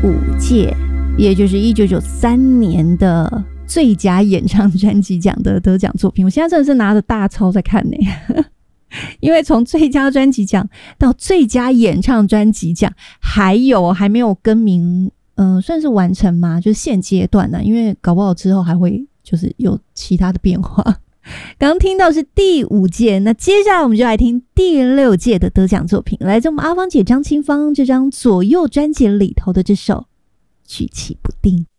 5届，也就是1993年的最佳演唱专辑奖的得奖作品。我现在真的是拿着大钞在看呢因为从最佳专辑奖到最佳演唱专辑奖还没有更名，算是完成吗？就是现阶段呢，因为搞不好之后还会就是有其他的变化。刚听到是第5届，那接下来我们就来听第6届的得奖作品，来自我们阿芳姐张清芳这张左右专辑里头的这首举棋不定。